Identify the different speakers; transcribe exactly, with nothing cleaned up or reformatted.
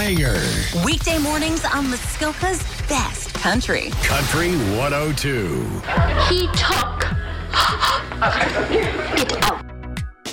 Speaker 1: Yeager.
Speaker 2: Weekday mornings on Muskoka's best country.
Speaker 1: Country one oh two.
Speaker 3: He took